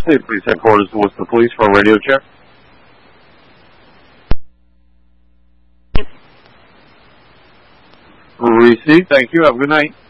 State Police Headquarters, what's the police for a radio check? Received, thank you. Have a good night.